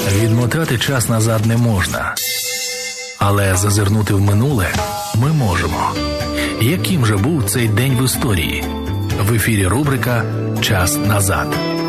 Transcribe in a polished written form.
Відмотати час назад не можна. Але зазирнути в минуле ми можемо. Яким же був цей день в історії? В ефірі рубрика «Час назад».